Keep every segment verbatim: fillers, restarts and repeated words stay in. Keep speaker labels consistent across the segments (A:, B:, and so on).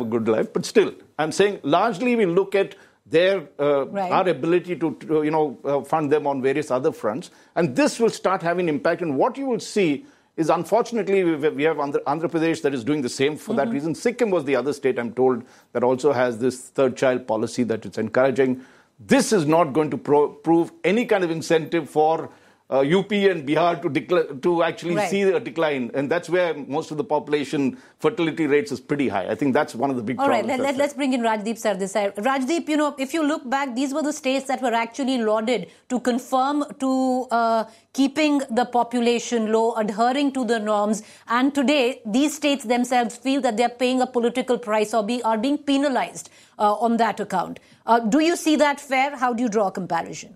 A: good life. But still, I'm saying largely we look at their uh, right. our ability to, to you know, uh, fund them on various other fronts. And this will start having impact. And what you will see is, unfortunately, we have Andhra, Andhra Pradesh that is doing the same for mm-hmm. that reason. Sikkim was the other state, I'm told, that also has this third child policy that it's encouraging. This is not going to pro- prove any kind of incentive for uh, U P and Bihar to decla- to actually right. see a decline. And that's where most of the population fertility rates is pretty high. I think that's one of the big
B: All
A: problems.
B: All right, let, let's bring in Rajdeep Sardesai. Rajdeep, you know, if you look back, these were the states that were actually lauded to confirm to uh, keeping the population low, adhering to the norms. And today, these states themselves feel that they're paying a political price or be, are being penalized uh, on that account. Uh, do you see that fair? How do you draw a comparison?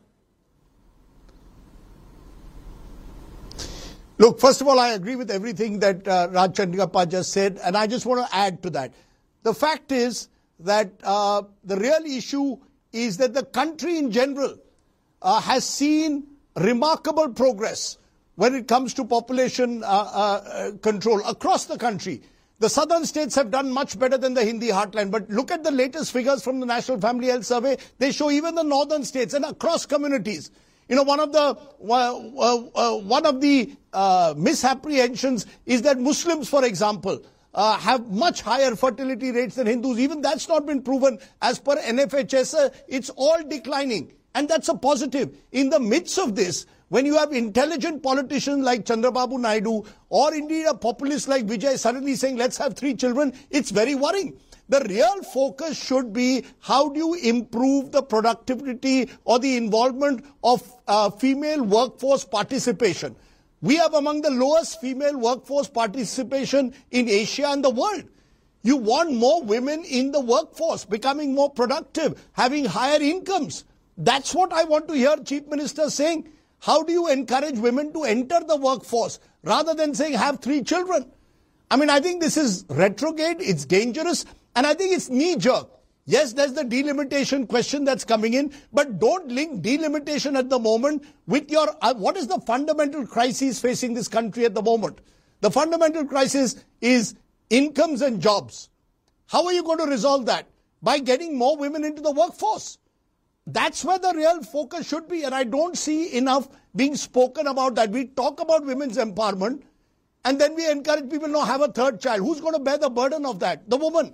C: Look, first of all, I agree with everything that uh, Raj Chandrakappa just said, and I just want to add to that. The fact is that uh, the real issue is that the country in general uh, has seen remarkable progress when it comes to population uh, uh, control across the country. The southern states have done much better than the Hindi heartland, but look at the latest figures from the National Family Health Survey. They show even the northern states and across communities. You know, one of the uh, uh, uh, one of the uh, misapprehensions is that Muslims, for example, uh, have much higher fertility rates than Hindus. Even that's not been proven. As per N F H S, uh, it's all declining. And that's a positive. In the midst of this, when you have intelligent politicians like Chandrababu Naidu or indeed a populist like Vijay suddenly saying, let's have three children, it's very worrying. The real focus should be how do you improve the productivity or the involvement of uh, female workforce participation. We have among the lowest female workforce participation in Asia and the world. You want more women in the workforce, becoming more productive, having higher incomes. That's what I want to hear Chief Minister saying. How do you encourage women to enter the workforce rather than saying have three children? I mean, I think this is retrograde, it's dangerous. And I think it's knee-jerk. Yes, there's the delimitation question that's coming in, but don't link delimitation at the moment with your, uh, what is the fundamental crisis facing this country at the moment? The fundamental crisis is incomes and jobs. How are you going to resolve that? By getting more women into the workforce. That's where the real focus should be, and I don't see enough being spoken about that. We talk about women's empowerment, and then we encourage people to have a third child. Who's going to bear the burden of that? The woman.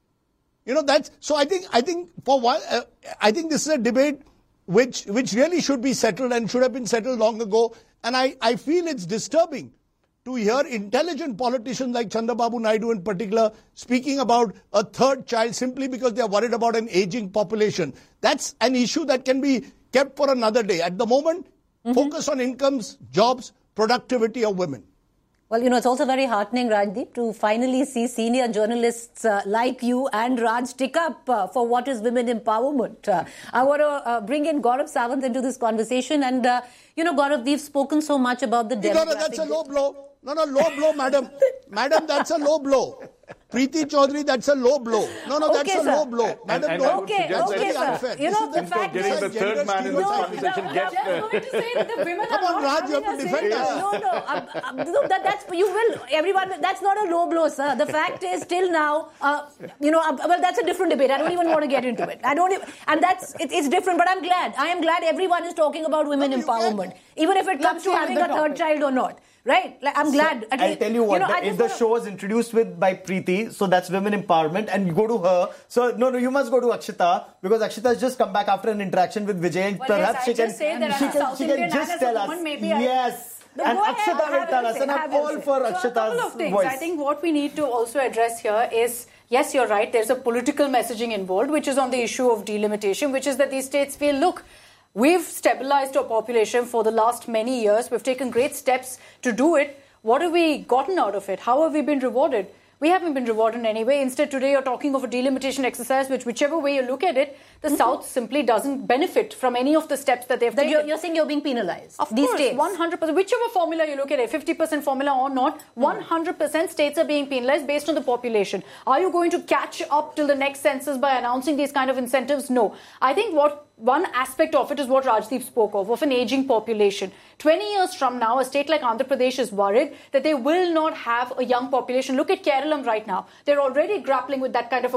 C: You know, that's, so I think, I think for one, uh, I think this is a debate which, which really should be settled and should have been settled long ago. And I, I feel it's disturbing to hear intelligent politicians like Chandrababu Naidu in particular speaking about a third child simply because they are worried about an aging population. That's an issue that can be kept for another day. At the moment, mm-hmm. focus on incomes, jobs, productivity of women.
B: Well, you know, it's also very heartening, Rajdeep, to finally see senior journalists uh, like you and Raj stick up uh, for what is women empowerment. Uh, I want to uh, bring in Gaurav Sawant into this conversation. And, uh, you know, Gaurav, we've spoken so much about the demographic...
C: No, no, that's a low blow. No, no, low blow, madam. Madam, that's a low blow. Preeti Chaudhary, that's a low blow. No, no, that's
B: okay,
C: a
B: sir.
C: low blow. Madam,
A: and, and
C: don't.
B: Okay, okay, sir.
C: Unfair.
B: You know, the fact
A: getting
B: is...
A: the third man in this
B: no,
A: conversation
B: no,
A: gets...
B: I'm just going to say that the women
C: Come
B: are
C: on,
B: not
C: Raj, you have to
B: having a
C: defend
B: say.
C: us.
B: No, no, um, um, no that, that's... You will... Everyone... That's not a low blow, sir. The fact is, till now, uh, you know, uh, well, that's a different debate. I don't even want to get into it. I don't even... And that's... It, it's different, but I'm glad. I am glad everyone is talking about women
C: no,
B: empowerment. Even if it comes to having a third child or not. Right? Like, I'm glad.
D: So, I'll tell you what,
B: you know,
D: the, if the
B: wanna...
D: show was introduced with by Preeti, so that's women empowerment, and you go to her. So, no, no, you must go to Akshita, because Akshita has just come back after an interaction with Vijay, and
E: well,
D: perhaps
E: yes,
D: she
E: I
D: can,
E: just say that
D: she
E: I'm
D: can,
E: South
D: she
E: Indian
D: can just
E: and as a
D: tell
E: woman,
D: us.
E: maybe I...
D: Yes.
E: The
D: And
E: ahead,
D: Akshita will tell us, and I'm all for
E: Akshita's
D: Akshita's
E: so a couple of things.
D: voice.
E: I think what we need to also address here is, yes, you're right, there's a political messaging involved, which is on the issue of delimitation, which is that these states feel, look, we've stabilized our population for the last many years. We've taken great steps to do it. What have we gotten out of it? How have we been rewarded? We haven't been rewarded in any way. Instead, today you're talking of a delimitation exercise, which whichever way you look at it, the mm-hmm. South simply doesn't benefit from any of the steps that they've
B: that
E: taken.
B: You're, you're saying you're being penalized.
E: Of
B: These
E: course,
B: states.
E: one hundred percent. Whichever formula you look at it, fifty percent formula or not, one hundred percent states are being penalized based on the population. Are you going to catch up till the next census by announcing these kind of incentives? No. I think what one aspect of it is what Rajdeep spoke of, of an aging population. twenty years from now, a state like Andhra Pradesh is worried that they will not have a young population. Look at Kerala right now. They're already grappling with that kind of a